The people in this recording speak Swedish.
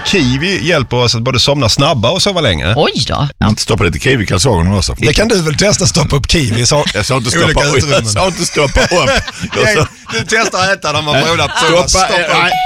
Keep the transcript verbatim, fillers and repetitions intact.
kiwi hjälper oss att både somna snabbare och sova längre. Oj då. Jag har inte stoppat lite kiwi i kalsongerna också. Det kan du väl testa, stoppa upp kiwi så Jag sa inte stoppa upp. Jag sa inte stoppa upp. Jag sa, Du testar att äta när man Nej, brodar på. stoppa, Stoppa upp. nej.